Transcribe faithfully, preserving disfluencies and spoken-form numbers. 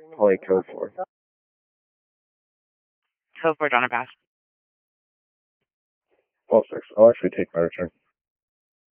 Play code four. Code four, Donna Pass. twelve six. I'll actually take my return.